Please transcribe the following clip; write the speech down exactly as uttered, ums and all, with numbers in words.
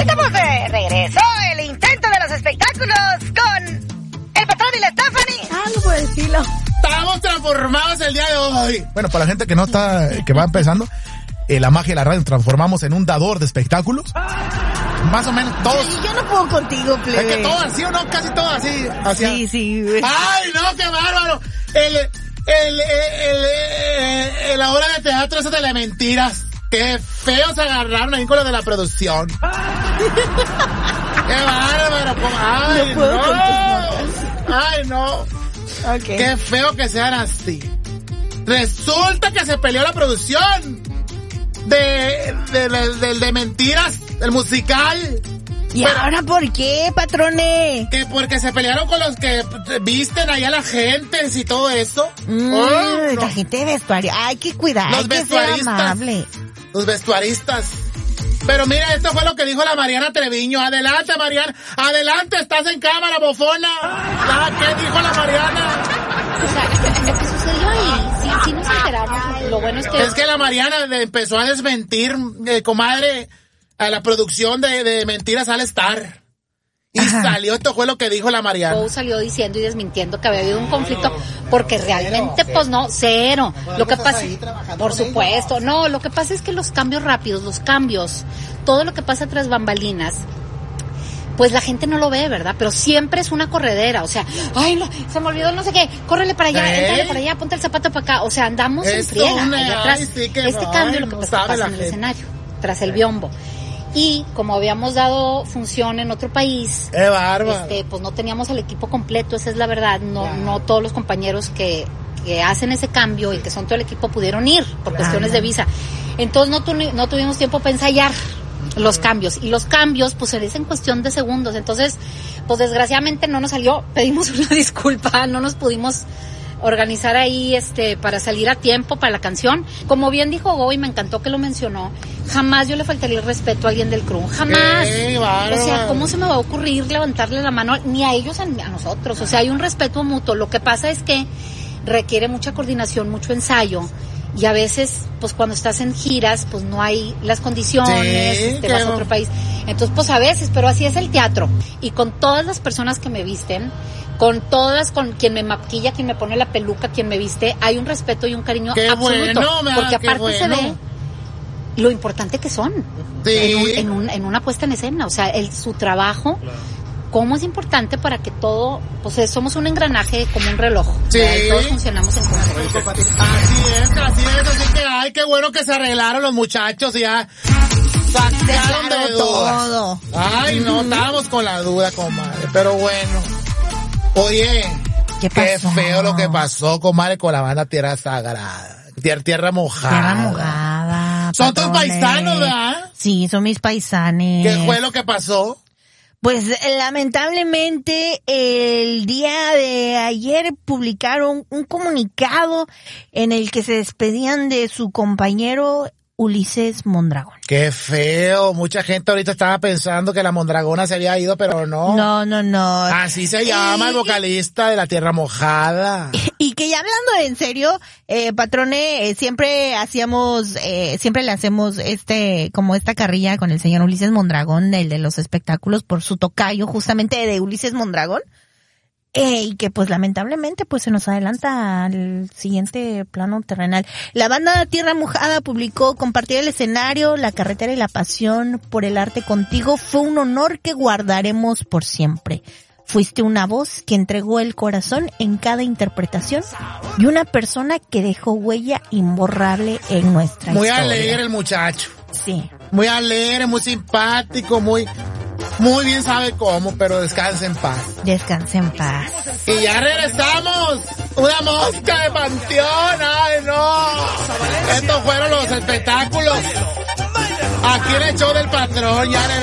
Estamos de regreso, el intento de los espectáculos con el patrón y la Stephanie. Algo por el estilo. Estamos transformados el día de hoy. Bueno, para la gente que no está, que va empezando, eh, la magia de la radio nos transformamos en un dador de espectáculos. Más o menos todos. Sí, yo no puedo contigo, plebe. Es que todo así o no, casi todo así. así. Sí, sí. Ay, no, qué bárbaro. El, el, el, el, el, la obra de teatro esa de las mentiras. Qué feo se agarraron ahí con lo de la producción. Qué bárbaro. Ay, no puedo no. con tus notas. Ay, no. Okay. Qué feo que sean así. Resulta que se peleó la producción de, de, de, de, de mentiras, el musical. ¿Y pero, ahora por qué, patrone? Que porque se pelearon con los que visten allá la gente y todo eso. Mm, oh, no. La gente de vestuario. Hay que cuidar, los hay que ser amable. Los vestuaristas. Pero mira, esto fue lo que dijo la Mariana Treviño. Adelante, Mariana. Adelante, estás en cámara, bofona. Ah, ¿qué dijo la Mariana? O sea, lo que sucedió ahí, sí, sí nos enteramos. Lo bueno es que... Es que la Mariana empezó a desmentir, eh, comadre, a la producción de, de Mentiras al Star. Y ajá. Salió, esto fue lo que dijo la Mariana. Bow salió diciendo y desmintiendo que había habido un conflicto, porque realmente, pues no, cero. Lo que pasa, por supuesto, no, lo que pasa es que los cambios rápidos, los cambios, todo lo que pasa tras bambalinas, pues la gente no lo ve, ¿verdad? Pero siempre es una corredera, o sea, ay, no, se me olvidó no sé qué, córrele para allá, ¿Eh? Entrale para allá, ponte el zapato para acá, o sea, andamos en friega, allá atrás. Ay, sí, que este no, cambio, lo que no pasa, pasa en el escenario, tras el biombo. Y como habíamos dado función en otro país, ¡qué bárbaro! Este, pues no teníamos el equipo completo, esa es la verdad. No, claro. no todos los compañeros que, que hacen ese cambio y que son todo el equipo pudieron ir por claro. cuestiones de visa. Entonces no, tu, no tuvimos tiempo para ensayar los cambios. Y los cambios, pues se dicen en cuestión de segundos. Entonces, pues desgraciadamente no nos salió. Pedimos una disculpa, no nos pudimos organizar ahí este para salir a tiempo para la canción. Como bien dijo Go, y me encantó que lo mencionó, jamás yo le faltaría el respeto a alguien del crew, jamás. Qué o sea, ¿cómo se me va a ocurrir levantarle la mano ni a ellos ni a nosotros? O sea, hay un respeto mutuo. Lo que pasa es que requiere mucha coordinación, mucho ensayo. Y a veces, pues cuando estás en giras, pues no hay las condiciones, sí, te vas a otro país. Entonces, pues a veces, pero así es el teatro. Y con todas las personas que me visten, con todas, con quien me maquilla, quien me pone la peluca, quien me viste, hay un respeto y un cariño qué absoluto. Bueno, porque aparte bueno. se ve lo importante que son sí. en, un, en, un, en una puesta en escena. O sea, el, su trabajo... Claro. Cómo es importante para que todo, pues somos un engranaje como un reloj. Sí. Todos funcionamos en conjunto. Así es, así es, así que ay, qué bueno que se arreglaron los muchachos y ya sacaron de todo. Ay, no, estábamos con la duda, comadre, pero bueno. Oye, ¿qué pasó? Qué feo lo que pasó, comadre, con la banda Tierra Sagrada. Tierra, tierra mojada. Tierra mojada. Son tus paisanos, ¿verdad? Sí, son mis paisanes. ¿Qué fue lo que pasó? Pues lamentablemente el día de ayer publicaron un comunicado en el que se despedían de su compañero Ulises Mondragón. Qué feo, mucha gente ahorita estaba pensando que la Mondragona se había ido, pero no. No, no, no. Así se llama y, el vocalista de la Tierra Mojada. Y que ya hablando en serio, eh, patrone, eh, siempre hacíamos, eh, siempre le hacemos este, como esta carrilla con el señor Ulises Mondragón, el de los espectáculos, por su tocayo justamente de Ulises Mondragón. Eh, y que pues lamentablemente pues se nos adelanta al siguiente plano terrenal. La banda Tierra Mojada publicó: compartir el escenario, la carretera y la pasión por el arte contigo fue un honor que guardaremos por siempre. Fuiste una voz que entregó el corazón en cada interpretación y una persona que dejó huella imborrable en nuestra muy historia. Muy alegre el muchacho. Sí. Muy alegre, muy simpático, muy... Muy bien sabe cómo, pero descanse en paz. Descanse en paz. Y ya regresamos. Una mosca de panteón. Ay, no. Estos fueron los espectáculos. Aquí en el show del patrón. Ya regresamos.